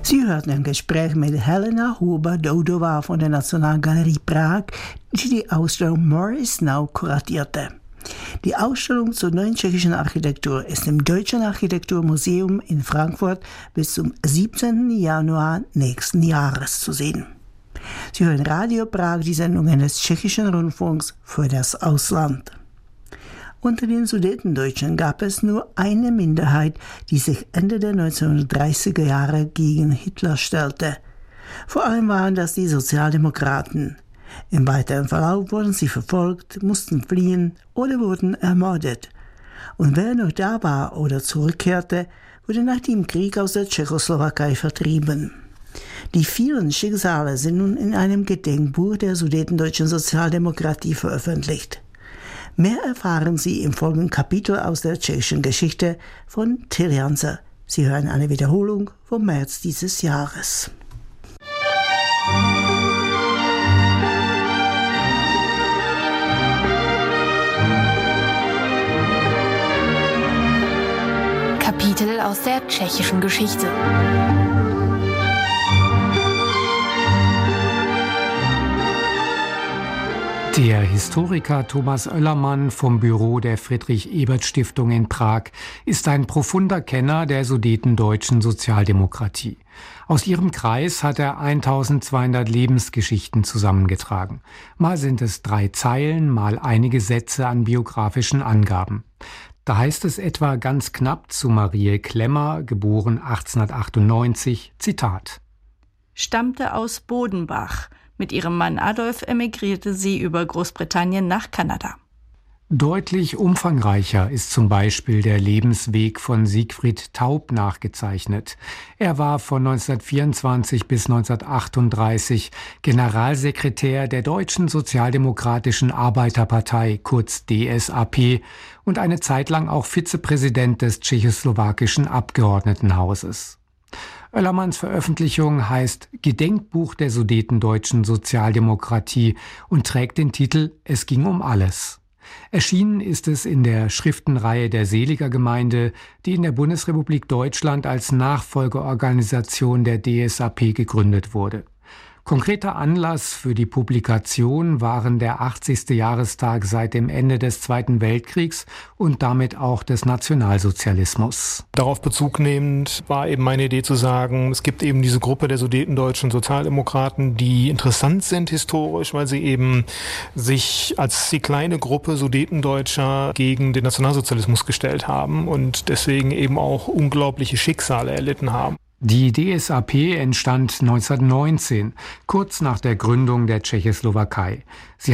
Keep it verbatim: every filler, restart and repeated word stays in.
Sie hörten ein Gespräch mit Helena Huber-Doudová von der Nationalgalerie Prag, die die Ausstellung More is Now kuratierte. Die Ausstellung zur neuen tschechischen Architektur ist im Deutschen Architekturmuseum in Frankfurt bis zum siebzehnten Januar nächsten Jahres zu sehen. Sie hören Radio Prag, die Sendungen des Tschechischen Rundfunks für das Ausland. Unter den Sudetendeutschen gab es nur eine Minderheit, die sich Ende der neunzehnhundertdreißiger Jahre gegen Hitler stellte. Vor allem waren das die Sozialdemokraten. Im weiteren Verlauf wurden sie verfolgt, mussten fliehen oder wurden ermordet. Und wer noch da war oder zurückkehrte, wurde nach dem Krieg aus der Tschechoslowakei vertrieben. Die vielen Schicksale sind nun in einem Gedenkbuch der Sudetendeutschen Sozialdemokratie veröffentlicht. Mehr erfahren Sie im folgenden Kapitel aus der tschechischen Geschichte von Till Janser. Sie hören eine Wiederholung vom März dieses Jahres. Kapitel aus der tschechischen Geschichte. Der Historiker Thomas Oellermann vom Büro der Friedrich-Ebert-Stiftung in Prag ist ein profunder Kenner der sudetendeutschen Sozialdemokratie. Aus ihrem Kreis hat er eintausendzweihundert Lebensgeschichten zusammengetragen. Mal sind es drei Zeilen, mal einige Sätze an biografischen Angaben. Da heißt es etwa ganz knapp zu Marie Klemmer, geboren achtzehnhundertachtundneunzig, Zitat: Stammte aus Bodenbach. Mit ihrem Mann Adolf emigrierte sie über Großbritannien nach Kanada. Deutlich umfangreicher ist zum Beispiel der Lebensweg von Siegfried Taub nachgezeichnet. Er war von neunzehnhundertvierundzwanzig bis neunzehnhundertachtunddreißig Generalsekretär der Deutschen Sozialdemokratischen Arbeiterpartei, kurz D S A P, und eine Zeit lang auch Vizepräsident des tschechoslowakischen Abgeordnetenhauses. Oellermanns Veröffentlichung heißt Gedenkbuch der Sudetendeutschen Sozialdemokratie und trägt den Titel Es ging um alles. Erschienen ist es in der Schriftenreihe der Seliger Gemeinde, die in der Bundesrepublik Deutschland als Nachfolgeorganisation der D S A P gegründet wurde. Konkreter Anlass für die Publikation waren der achtzigste Jahrestag seit dem Ende des Zweiten Weltkriegs und damit auch des Nationalsozialismus. Darauf Bezug nehmend war eben meine Idee zu sagen, es gibt eben diese Gruppe der sudetendeutschen Sozialdemokraten, die interessant sind historisch, weil sie eben sich als die kleine Gruppe Sudetendeutscher gegen den Nationalsozialismus gestellt haben und deswegen eben auch unglaubliche Schicksale erlitten haben. Die D S A P entstand neunzehnhundertneunzehn, kurz nach der Gründung der Tschechoslowakei. Sie